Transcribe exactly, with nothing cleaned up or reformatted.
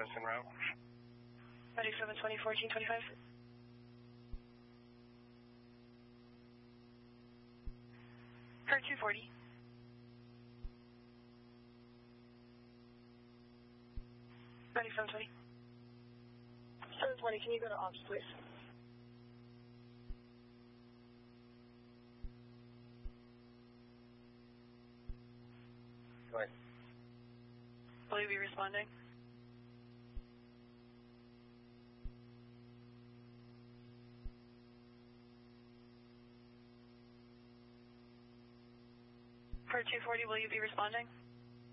units en route. Ready seven twenty, fourteen twenty-five. Per two forty. Ready seven twenty. seven twenty, can you go to ops, please? Go ahead. Will you be responding? Per two forty, will you be responding?